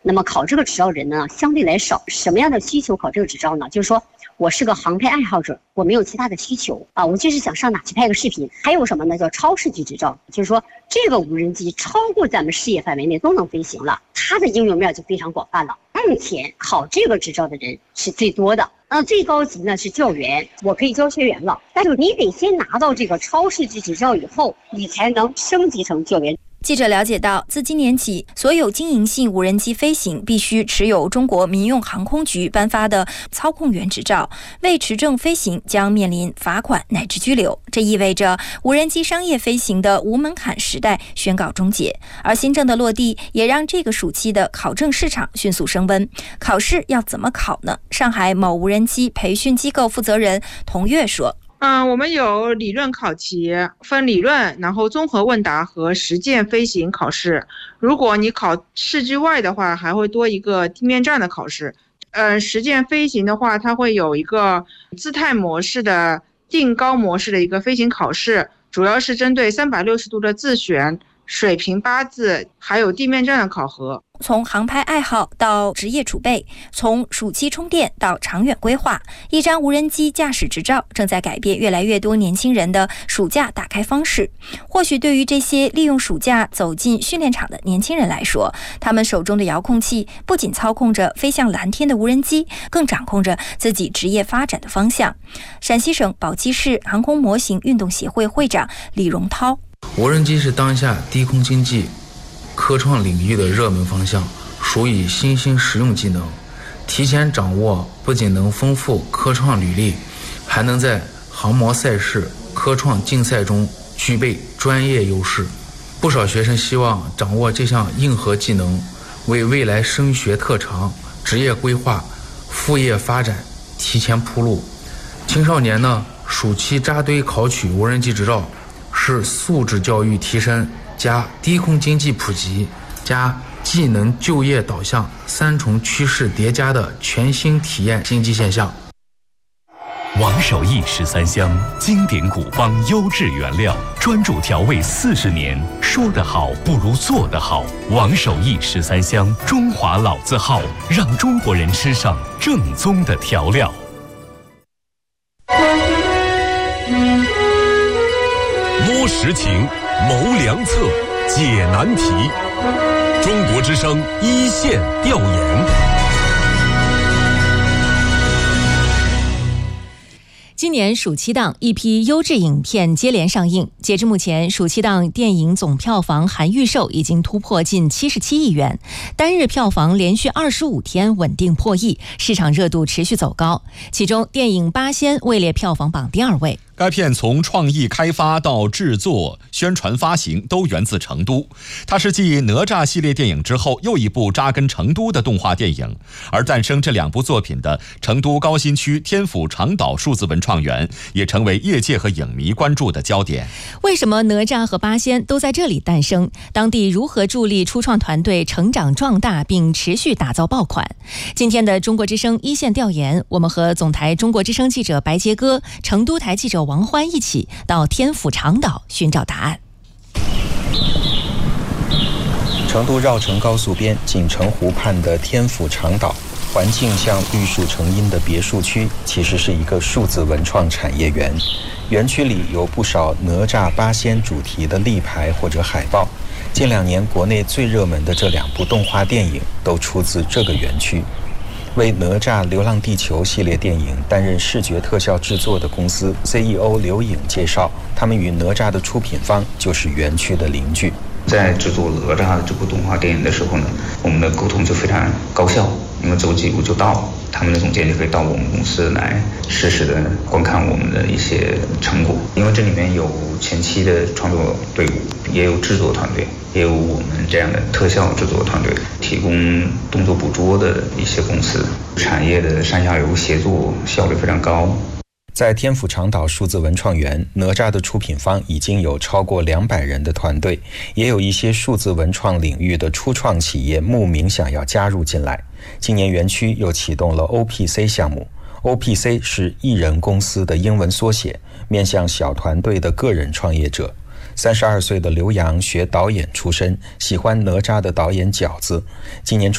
那么考这个执照人呢相对来少。什么样的需求考这个执照呢？就是说我是个航拍爱好者，我没有其他的需求啊，我就是想上哪去拍个视频。还有什么呢？叫超视距执照，就是说这个无人机超过咱们视野范围内都能飞行了，它的应用面就非常广泛了。目前考这个执照的人是最多的。最高级呢是教员，我可以教学员了，但是你得先拿到这个超视距执照以后，你才能升级成教员。 记者了解到，自今年起，所有经营性无人机飞行必须持有中国民用航空局颁发的操控员执照，未持证飞行将面临罚款乃至拘留。这意味着无人机商业飞行的无门槛时代宣告终结。而新政的落地也让这个暑期的考证市场迅速升温。考试要怎么考呢？上海某无人机培训机构负责人童月说， 我们有理论考题，分理论，然后综合问答和实践飞行考试。如果你考试之外的话，还会多一个地面站的考试。实践飞行的话，它会有一个姿态模式的定高模式的一个飞行考试，主要是针对360度的自旋、水平八字，还有地面站的考核。 从航拍爱好到职业储备，从暑期充电到长远规划，一张无人机驾驶执照正在改变越来越多年轻人的暑假打开方式。或许对于这些利用暑假走进训练场的年轻人来说，他们手中的遥控器不仅操控着飞向蓝天的无人机，更掌控着自己职业发展的方向。陕西省宝鸡市航空模型运动协会会长李荣涛， 无人机是当下低空经济科创领域的热门方向，属于新兴实用技能。提前掌握不仅能丰富科创履历，还能在航模赛事、科创竞赛中具备专业优势。不少学生希望掌握这项硬核技能，为未来升学特长、职业规划、副业发展提前铺路。青少年呢，暑期扎堆考取无人机执照，是素质教育提升加低空经济普及加技能就业导向三重趋势叠加的全新体验经济现象。 王守义13香，经典古方优质原料，专注调味40年，说得好不如做得好。王守义13香，中华老字号，让中国人吃上正宗的调料。 摸实情，谋良策，解难题。中国之声一线调研。 今年暑期档一批优质影片接连上映，截至目前，暑期档电影总票房含预售已经突破近77亿元，单日票房连续25天稳定破亿，市场热度持续走高。其中，电影《八仙》位列票房榜第2位。 该片从创意开发到制作、宣传发行都源自成都，它是继哪吒系列电影之后又一部扎根成都的动画电影。而诞生这2部作品的成都高新区天府长岛数字文创园也成为业界和影迷关注的焦点。 为什么哪吒和八仙都在这里诞生？当地如何助力初创团队成长壮大并持续打造爆款？今天的中国之声一线调研，我们和总台中国之声记者白杰哥、成都台记者王欢一起到天府长岛寻找答案。 成都绕城高速边锦城湖畔的天府长岛，环境像绿树成荫的别墅区，其实是一个数字文创产业园。园区里有不少哪吒八仙主题的立牌或者海报。近2年国内最热门的这2部动画电影都出自这个园区。为哪吒流浪地球系列电影担任视觉特效制作的公司 CEO 刘颖介绍，他们与哪吒的出品方就是园区的邻居。 在制作哪吒这部动画电影的时候呢，我们的沟通就非常高效，因为走几步就到，他们的总监就可以到我们公司来实时的观看我们的一些成果。因为这里面有前期的创作队伍，也有制作团队，也有我们这样的特效制作团队，提供动作捕捉的一些公司，产业的上下游协作效率非常高。 在天府长岛数字文创园，哪吒的出品方已经有超过200人的团队，也有一些数字文创领域的初创企业慕名想要加入进来。今年园区又启动了 OPC 项目， OPC 是艺人公司的英文缩写，面向小团队的个人创业者。32岁的刘洋学导演出身，喜欢哪吒的导演饺子，今年